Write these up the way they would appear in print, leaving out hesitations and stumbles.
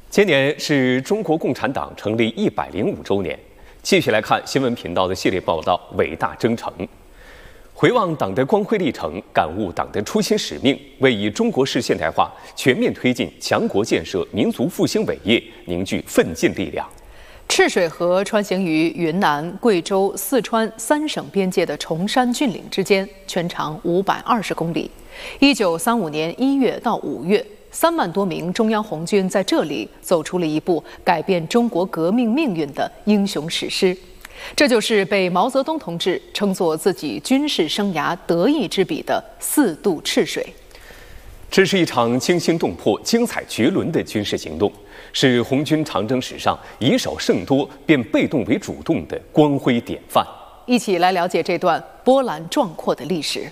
今年是中国共产党成立105周年，继续来看新闻频道的系列报道《伟大征程》，回望党的光辉历程，感悟党的初心使命，为以中国式现代化全面推进强国建设、民族复兴伟业凝聚奋进力量。 赤水河穿行于云南、贵州、四川3省边界的崇山峻岭之间，全长520公里。1935年1月到5月，3万多名中央红军在这里走出了一部改变中国革命命运的英雄史诗。这就是被毛泽东同志称作自己军事生涯得意之笔的4渡赤水。 这是一场惊心动魄、精彩绝伦的军事行动，是红军长征史上以少胜多变被动为主动的光辉典范。 一起来了解这段波澜壮阔的历史。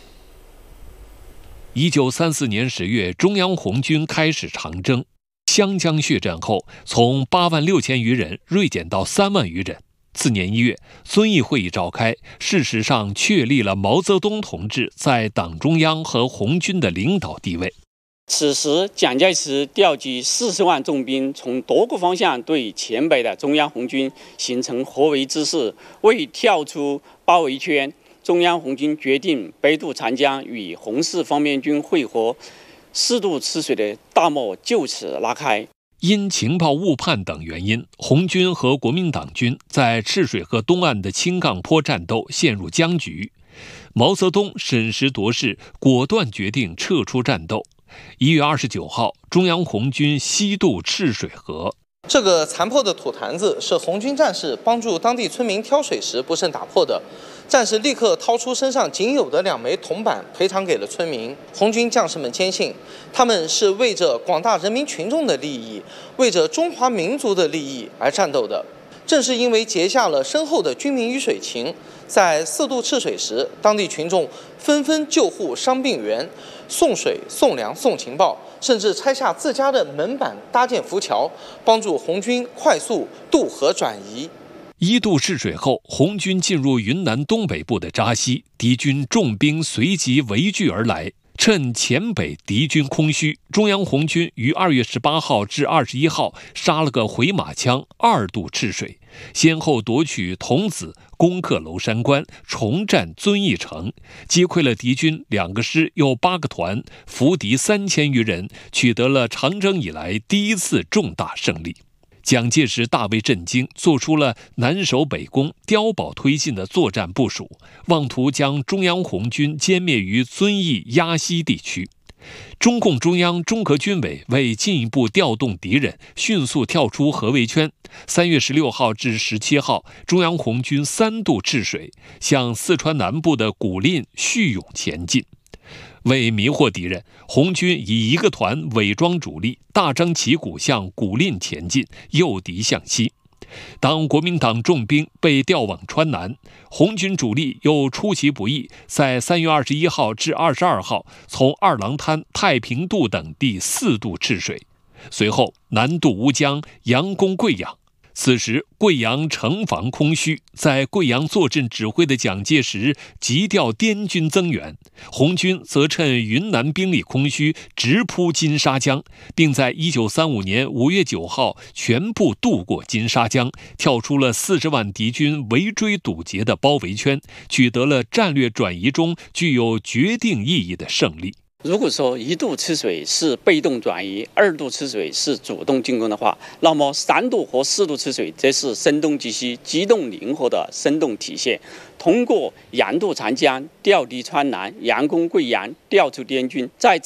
1934年10月，中央红军开始长征，湘江血战后，从8万6千余人锐减到3万余人。次年1月，遵义会议召开，事实上确立了毛泽东同志在党中央和红军的领导地位。 此时，蒋介石调集40万重兵，从多个方向对前北的中央红军形成合围之势。为跳出包围圈，中央红军决定北渡长江，与红四方面军会合，4渡赤水的大幕就此拉开。 因情报误判等原因，红军和国民党军在赤水河东岸的青杠坡战斗陷入僵局。毛泽东审时度势，果断决定撤出战斗。1月29号，中央红军西渡赤水河。 这个残破的土坛子是红军战士帮助当地村民挑水时不慎打破的，战士立刻掏出身上仅有的2枚铜板赔偿给了村民。红军将士们坚信，他们是为着广大人民群众的利益，为着中华民族的利益而战斗的。正是因为结下了深厚的军民鱼水情，在4渡赤水时，当地群众纷纷救护伤病员，送水、送粮、送情报，甚至拆下自家的门板搭建浮桥，帮助红军快速渡河转移。 1渡赤水后，红军进入云南东北部的扎西，敌军重兵随即围聚而来。趁黔北敌军空虚，中央红军于2月18号至21号杀了个回马枪，2渡赤水，先后夺取桐梓、攻克娄山关，重占遵义城，击溃了敌军2个师又8个团，俘敌3000余人，取得了长征以来第一次重大胜利。蒋介石大为震惊，做出了南守北攻、碉堡推进的作战部署，妄图将中央红军歼灭于遵义、鸭西地区。中共中央中革军委为进一步调动敌人，迅速跳出合围圈。3月16号至17号，中央红军3渡赤水，向四川南部的古蔺、叙永前进。为迷惑敌人，红军以1个团伪装主力，大张旗鼓向古蔺前进，诱敌向西。当国民党重兵被调往川南，红军主力又出其不意，在3月21号至22号从二郎滩、太平渡等地4渡赤水，随后南渡乌江，佯攻贵阳。此时贵阳城防空虚，在贵阳坐镇指挥的蒋介石急调滇军增援，红军则趁云南兵力空虚，直扑金沙江，并在1935年5月9号全部渡过金沙江，跳出了40万敌军围追堵截的包围圈，取得了战略转移中具有决定意义的胜利。 如果说1渡赤水是被动转移，2渡赤水是主动进攻的话，那么3渡和4渡赤水则是声东击西、机动灵活的生动体现。通过佯渡长江、调敌川南、佯攻贵阳、调出滇军，在